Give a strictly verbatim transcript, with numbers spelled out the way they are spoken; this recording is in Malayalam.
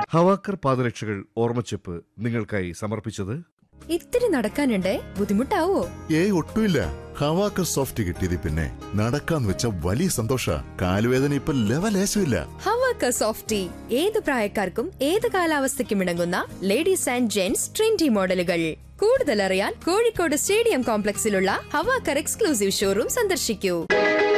ഹവാക്കർ പാദരക്ഷകൾ ഓർമ്മച്ചെപ്പ് നിങ്ങൾക്കായി സമർപ്പിച്ചത്. ഇത്തിരി നടക്കാനുണ്ടേ, ബുദ്ധിമുട്ടാവോ? ഏയ് ഒട്ടുമില്ല. ഹവാക്കർ സോഫ്റ്റ് കിട്ടിയത് പിന്നെ നടക്കാന്ന് വെച്ച വലിയ സന്തോഷ. കാലുവേദന ഇപ്പൊ ലെവലേശമില്ല. ഹവാക്കർ സോഫ്റ്റി ഏത് പ്രായക്കാർക്കും ഏത് കാലാവസ്ഥയ്ക്കും ഇണങ്ങുന്ന ലേഡീസ് ആൻഡ് ജെന്റ്സ് ട്രെൻഡി മോഡലുകൾ. കൂടുതൽ അറിയാൻ കോഴിക്കോട് സ്റ്റേഡിയം കോംപ്ലക്സിലുള്ള ഹവാക്കർ എക്സ്ക്ലൂസീവ് ഷോറൂം സന്ദർശിക്കൂ.